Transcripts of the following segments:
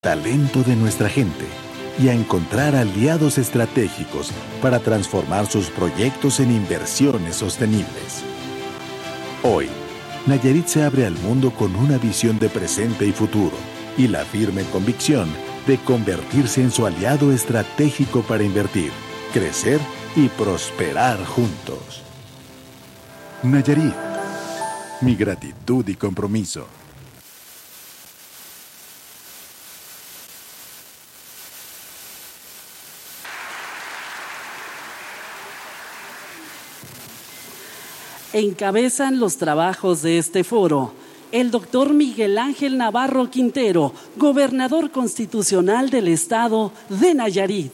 talento de nuestra gente y a encontrar aliados estratégicos para transformar sus proyectos en inversiones sostenibles. Hoy, Nayarit se abre al mundo con una visión de presente y futuro y la firme convicción de convertirse en su aliado estratégico para invertir, crecer y prosperar juntos. Nayarit, mi gratitud y compromiso. Encabezan los trabajos de este foro el doctor Miguel Ángel Navarro Quintero, gobernador constitucional del estado de Nayarit.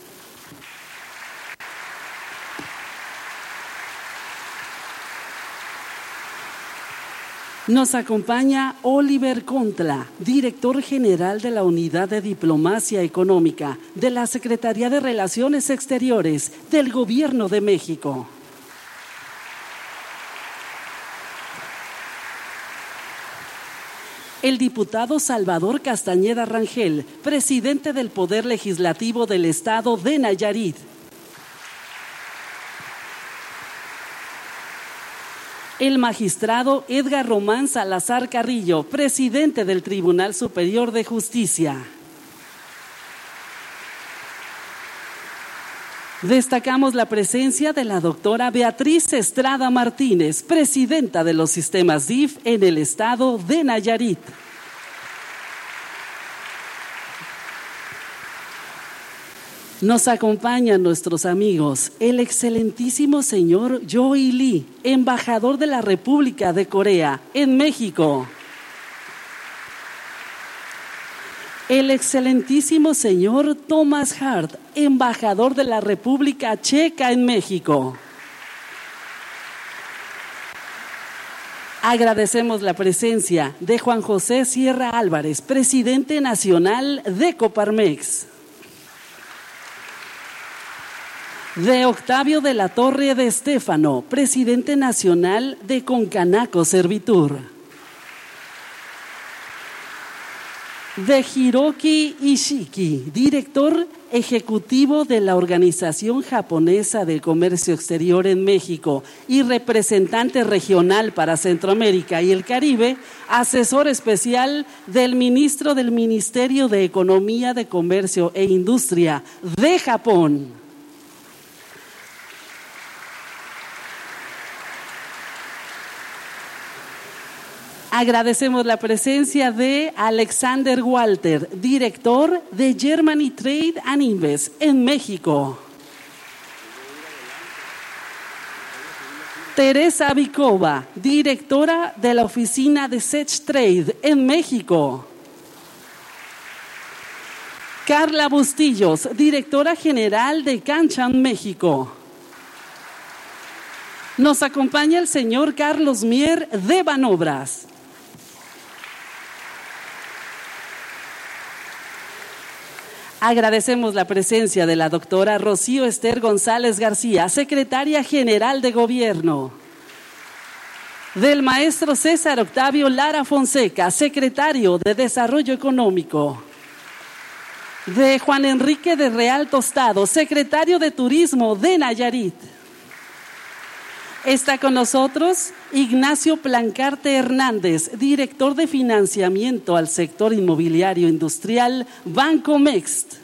Nos acompaña Oliver Contla, director general de la Unidad de Diplomacia Económica de la Secretaría de Relaciones Exteriores del Gobierno de México. El diputado Salvador Castañeda Rangel, presidente del Poder Legislativo del Estado de Nayarit. El magistrado Edgar Román Salazar Carrillo, presidente del Tribunal Superior de Justicia. Destacamos la presencia de la doctora Beatriz Estrada Martínez, presidenta de los sistemas DIF en el estado de Nayarit. Nos acompañan nuestros amigos, el excelentísimo señor Joey Lee, embajador de la República de Corea en México. El excelentísimo señor Thomas Hart, embajador de la República Checa en México. Agradecemos la presencia de Juan José Sierra Álvarez, presidente nacional de Coparmex. De Octavio de la Torre de Estéfano, presidente nacional de Concanaco Servitur. De Hiroki Ishiki, director ejecutivo de la Organización Japonesa del Comercio Exterior en México y representante regional para Centroamérica y el Caribe, asesor especial del ministro del Ministerio de Economía, de Comercio e Industria de Japón. Agradecemos la presencia de Alexander Walter, director de Germany Trade and Invest en México. Teresa Vikova, directora de la oficina de Sech Trade en México. Carla Bustillos, directora general de Canchan, México. Nos acompaña el señor Carlos Mier de Banobras. Agradecemos la presencia de la doctora Rocío Esther González García, secretaria general de Gobierno. Del maestro César Octavio Lara Fonseca, secretario de Desarrollo Económico. De Juan Enrique de Real Tostado, secretario de Turismo de Nayarit. Está con nosotros Ignacio Plancarte Hernández, director de financiamiento al sector inmobiliario industrial Banco Mext.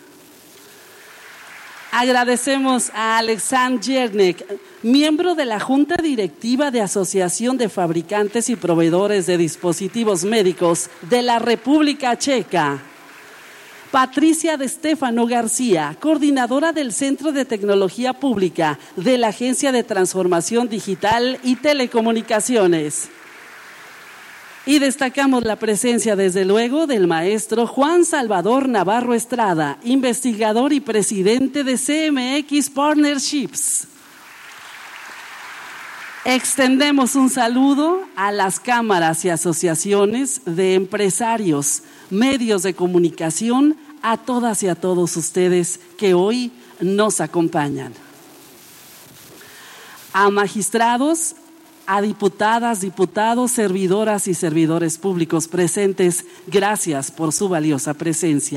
Agradecemos a Alexandr Jernek, miembro de la Junta Directiva de Asociación de Fabricantes y Proveedores de Dispositivos Médicos de la República Checa. Patricia de Stefano García, coordinadora del Centro de Tecnología Pública de la Agencia de Transformación Digital y Telecomunicaciones. Y destacamos la presencia, desde luego, del maestro Juan Salvador Navarro Estrada, investigador y presidente de CMX Partnerships. Extendemos un saludo a las cámaras y asociaciones de empresarios, medios de comunicación, a todas y a todos ustedes que hoy nos acompañan. A magistrados, A diputadas, diputados, servidoras y servidores públicos presentes, gracias por su valiosa presencia.